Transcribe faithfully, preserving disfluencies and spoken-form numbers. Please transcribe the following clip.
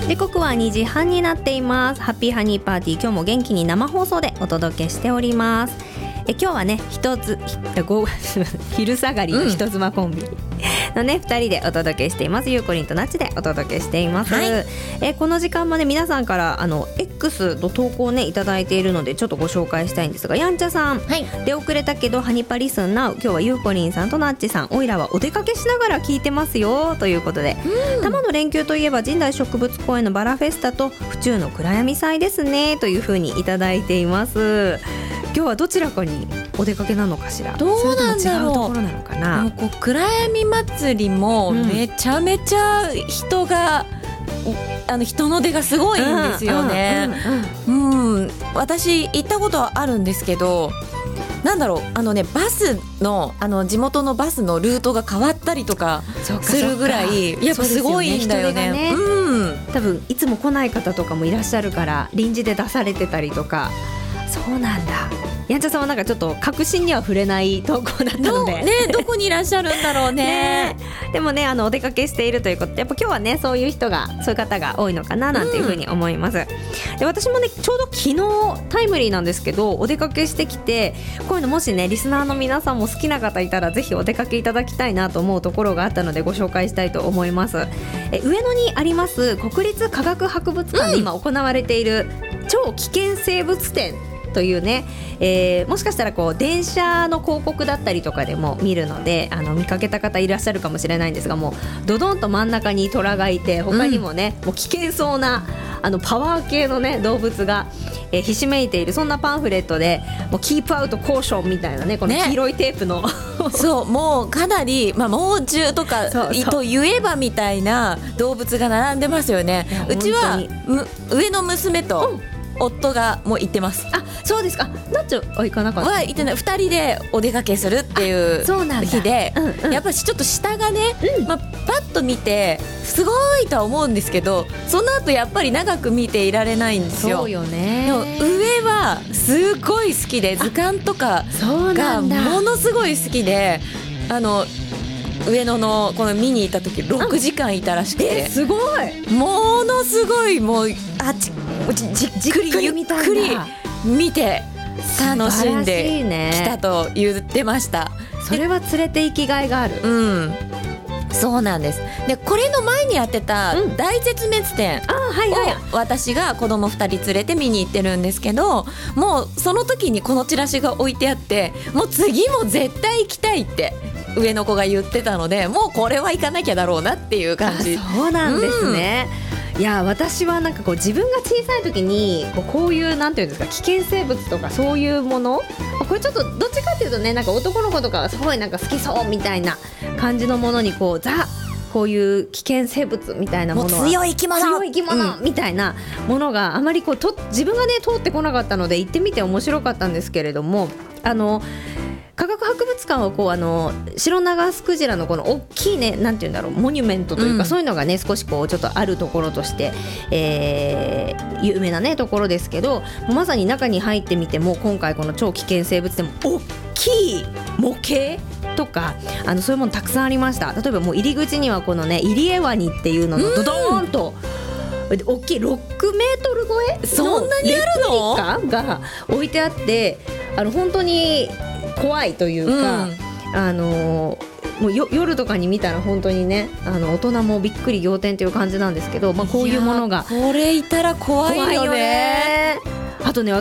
時刻はにじはんになっています。ハッピーハニーパーティー、今日も元気に生放送でお届けしております。え今日はね一つご昼下がりの人妻コンビのね、うん、ふたりでお届けしています。ゆうこりんとなっちでお届けしています、はい、えこの時間まで皆さんからあの X の投稿をねいただいているのでちょっとご紹介したいんですが、やんちゃさん、はい、出遅れたけどハニパリスンな今日はゆうこりんさんとなっちさん、おいらはお出かけしながら聞いてますよということで、うん、多摩の連休といえば神代植物公園のバラフェスタと府中の暗闇祭ですねというふうにいただいています。今日はどちらかにお出かけなのかしら。 どうなんだろう。 それとも違うところなのかな。 もうこう暗闇祭りもめちゃめちゃ人が、うん、あの人の出がすごいんですよね、うんうんうんうん、私行ったことはあるんですけど、なんだろう、あのねバスのあの地元のバスのルートが変わったりとかするぐらいやっぱすごいんだよね。 ね、うん、多分いつも来ない方とかもいらっしゃるから臨時で出されてたりとか。そうなんだ。やんちゃさんはなんかちょっと確信には触れない投稿だったので、 ね、どこにいらっしゃるんだろう ね, ねでもねあのお出かけしているということでやっぱ今日はねそういう人がそういう方が多いのかななんていうふうに思います、うん、で私もねちょうど昨日タイムリーなんですけどお出かけしてきて、こういうのもしねリスナーの皆さんも好きな方いたらぜひお出かけいただきたいなと思うところがあったのでご紹介したいと思います。え上野にあります国立科学博物館で今行われている超危険生物展というね、えー、もしかしたらこう電車の広告だったりとかでも見るのであの見かけた方いらっしゃるかもしれないんですが、もうドドンと真ん中に虎がいて他にもね、うん、もう危険そうなあのパワー系の、ね、動物が、えー、ひしめいているそんなパンフレットでもうキープアウトコーションみたいなねこの黄色いテープの、ね、 そうもうかなり、まあ、猛獣とかそうそうと言えばみたいな動物が並んでますよね。うちは上の娘と、うん夫がもう行ってます。 あ、そうですか。ナッチは行かなかった。 は行ってない。ふたりでお出かけするっていう日で、うんうん、やっぱりちょっと下がね、うんまあ、パッと見てすごいとは思うんですけど、その後やっぱり長く見ていられないんですよ。 そうよね。 でも上はすごい好きで図鑑とかがものすごい好きで、あの上野のこの見に行った時ろくじかんいたらしくて、 えすごいものすごいもうあちじじっくりゆっくり見て楽しんできたと言ってました。 それは連れて行きがいがある。 うん、そうなんです。でこれの前にやってた大絶滅展を私が子供ふたり連れて見に行ってるんですけど、もうその時にこのチラシが置いてあって、もう次も絶対行きたいって上の子が言ってたので、もうこれは行かなきゃだろうなっていう感じ。 そうなんですね、うん、いや私はなんかこう自分が小さい時にこう、こういうなんていうんですか危険生物とかそういうもの、これちょっとどっちかっていうとねなんか男の子とかがすごいなんか好きそうみたいな感じのものにこうザこういう危険生物みたいなものはもう強い生き物強い生き物みたいなものがあまりこうと自分がね通ってこなかったので行ってみて面白かったんですけれども、あの科学博物館はこうあのシロナガスクジラのこの大きいねなんていうんだろうモニュメントというか、うん、そういうのがね少しこうちょっとあるところとして、えー、有名なねところですけど、まさに中に入ってみても今回この超危険生物でも大きい模型とかあのそういうものたくさんありました。例えばもう入り口にはこのねイリエワニっていうののドドーンと大きいろくメートル超えそんなにあるのレプリカが置いてあって、あの本当に怖いというか、うん、あのもうよ夜とかに見たら本当にねあの大人もびっくり仰天という感じなんですけど、まあ、こういうものがこれいたら怖いよね。 あとね